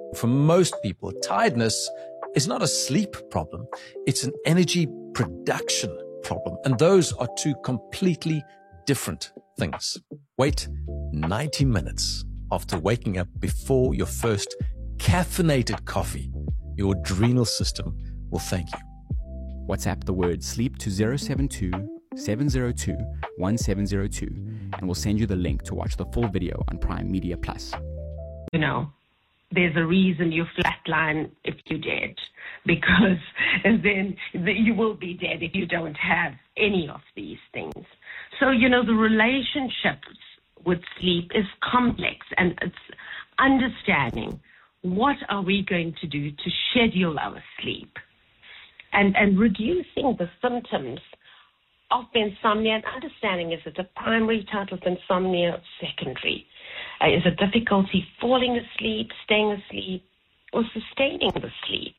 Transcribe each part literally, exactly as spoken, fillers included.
For most people, tiredness is not a sleep problem. It's an energy production problem. And those are two completely different things. Wait ninety minutes after waking up before your first caffeinated coffee. Your adrenal system will thank you. WhatsApp the word sleep to zero seven two, seven zero two, one seven zero two and we'll send you the link to watch the full video on Prime Media Plus. You know, there's a reason you flatline if you're dead, because and then you will be dead if you don't have any of these things. So, you know, the relationships with sleep is complex, and it's understanding what are we going to do to schedule our sleep and, and reducing the symptoms of insomnia, and understanding is it a primary type of insomnia or secondary? Uh, is it difficulty falling asleep, staying asleep, or sustaining the sleep?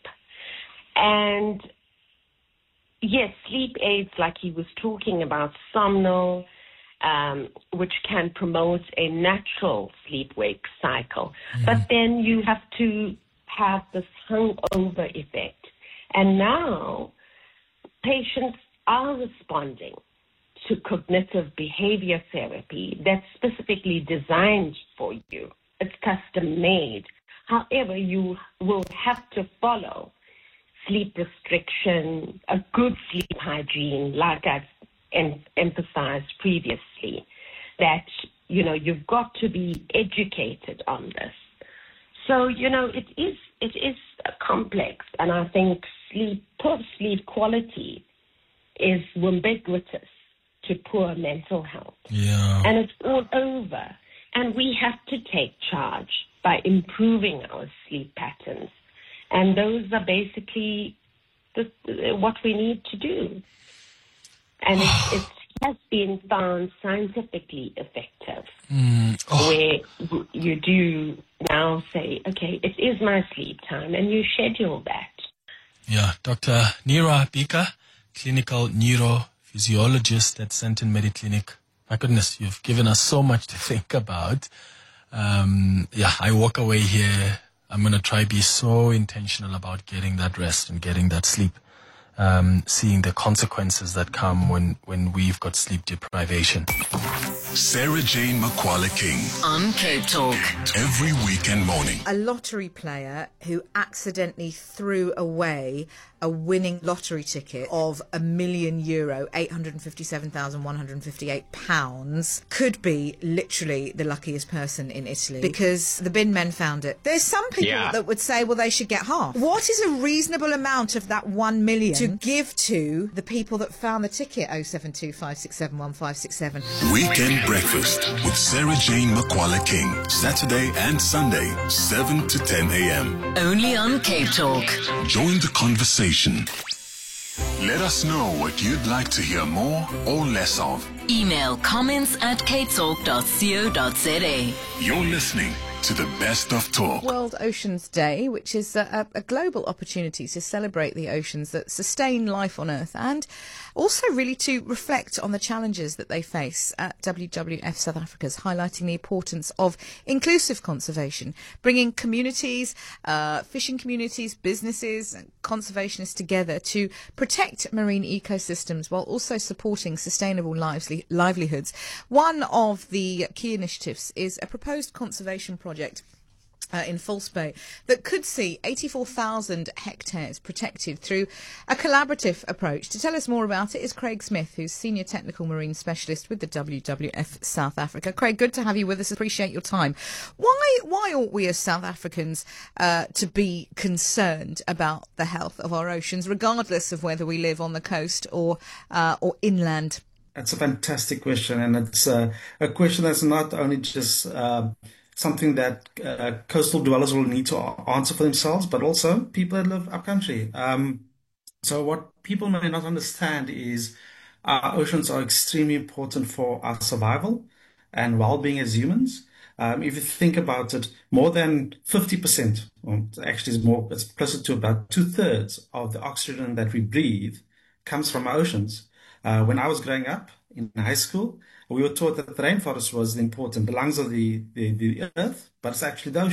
And yes, sleep aids, like he was talking about, Somnol, um, which can promote a natural sleep-wake cycle. Mm-hmm. But then you have to have this hangover effect. And now patients are responding to cognitive behavior therapy that's specifically designed for you. It's custom-made. However, you will have to follow sleep restriction, a good sleep hygiene, like I've em- emphasized previously, that, you know, you've got to be educated on this. So, you know, it is it is complex, and I think sleep, poor sleep quality is ubiquitous to poor mental health. Yeah. And it's all over. And we have to take charge by improving our sleep patterns. And those are basically the, what we need to do. And it, it has been found scientifically effective, mm. oh. where you do now say, okay, it is my sleep time, and you schedule that. Yeah, Doctor Neera Bika, clinical neurophysiologist at Sandton Mediclinic. My goodness, you've given us so much to think about. Um, yeah, I walk away here. I'm going to try be so intentional about getting that rest and getting that sleep, um, seeing the consequences that come when, when we've got sleep deprivation. Sarah Jane Makwala King on Cape Talk every weekend morning. A lottery player who accidentally threw away a winning lottery ticket of a million euro, eight hundred fifty-seven thousand one hundred fifty-eight pounds, could be literally the luckiest person in Italy, because the bin men found it. There's some people yeah. that would say, well, they should get half. What is a reasonable amount of that one million to give to the people that found the ticket? oh seven two, five six seven, one five six seven. Weekend Breakfast with Sarah Jane Makwala King, Saturday and Sunday, seven to ten a.m. Only on Cape Talk. Join the conversation. Let us know what you'd like to hear more or less of. Email comments at capetalk dot co dot za. You're listening to the best of talk. World Oceans Day, which is a, a global opportunity to celebrate the oceans that sustain life on Earth, and also really to reflect on the challenges that they face. At W W F South Africa's highlighting the importance of inclusive conservation, bringing communities, uh, fishing communities, businesses and conservationists together to protect marine ecosystems while also supporting sustainable lively- livelihoods. One of the key initiatives is a proposed conservation project project uh, in False Bay that could see eighty-four thousand hectares protected through a collaborative approach. To tell us more about it is Craig Smith, who's Senior Technical Marine Specialist with the W W F South Africa. Craig, good to have you with us. Appreciate your time. Why why ought we as South Africans uh, to be concerned about the health of our oceans, regardless of whether we live on the coast or uh, or inland? That's a fantastic question, and it's uh, a question that's not only just uh, something that uh, coastal dwellers will need to answer for themselves, but also people that live upcountry. Um, so what people may not understand is our oceans are extremely important for our survival and well-being as humans. Um, if you think about it, more than fifty percent, or actually it's more, it's closer to about two-thirds of the oxygen that we breathe comes from our oceans. Uh, when I was growing up in high school, we were taught that the rainforest was important, the lungs of the, the, the earth, but it's actually the ocean.